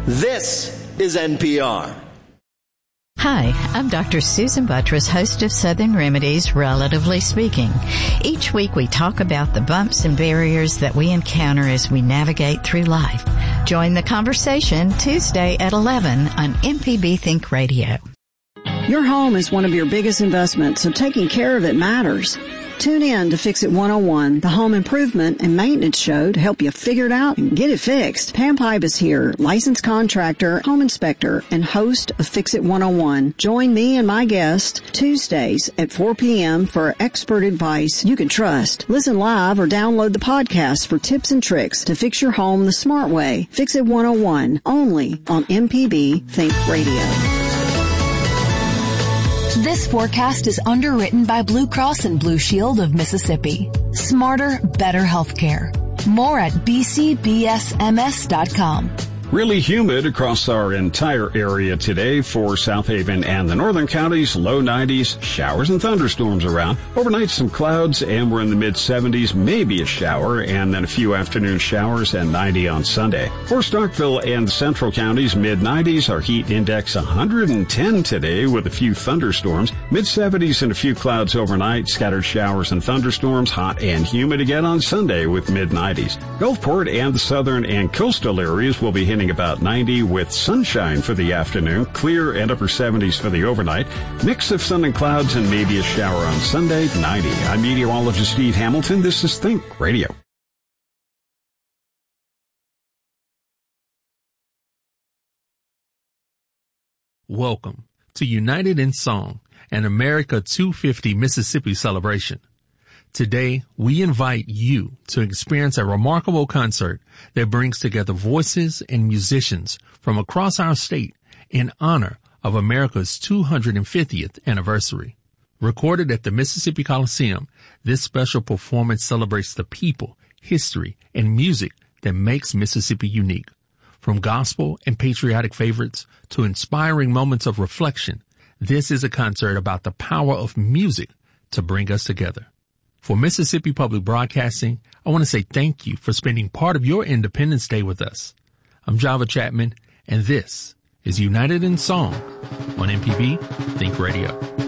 This is NPR. Hi, I'm Dr. Susan Buttress, host of Southern Remedies, Relatively Speaking. Each week we talk about the bumps and barriers that we encounter as we navigate through life. Join the conversation Tuesday at 11 on MPB Think Radio. Your home is one of your biggest investments, so taking care of it matters. Tune in to Fix It 101, the home improvement and maintenance show to help you figure it out and get it fixed. Pam Pipe is here, licensed contractor, home inspector, and host of Fix It 101. Join me and my guest Tuesdays at 4 p.m. for expert advice you can trust. Listen live or download the podcast for tips and tricks to fix your home the smart way. Fix It 101, only on MPB Think Radio. This forecast is underwritten by Blue Cross and Blue Shield of Mississippi. Smarter, better healthcare. More at bcbsms.com. Really humid across our entire area today for South Haven and the northern counties. Low 90s, showers and thunderstorms around. Overnight some clouds and we're in the mid-70s, maybe a shower and then a few afternoon showers and 90 on Sunday. For Starkville and the central counties, mid-90s, our heat index 110 today with a few thunderstorms. Mid-70s and a few clouds overnight, scattered showers and thunderstorms, hot and humid again on Sunday with mid-90s. Gulfport and the southern and coastal areas will be hitting about 90 with sunshine for the afternoon, clear and upper 70s for the overnight. Mix of sun and clouds and maybe a shower on Sunday, 90. I'm meteorologist Steve Hamilton. This is Think Radio. Welcome to United in Song, an America 250 Mississippi celebration. Today, we invite you to experience a remarkable concert that brings together voices and musicians from across our state in honor of America's 250th anniversary. Recorded at the Mississippi Coliseum, this special performance celebrates the people, history, and music that makes Mississippi unique. From gospel and patriotic favorites to inspiring moments of reflection, this is a concert about the power of music to bring us together. For Mississippi Public Broadcasting, I want to say thank you for spending part of your Independence Day with us. I'm Java Chapman, and this is United in Song on MPB Think Radio.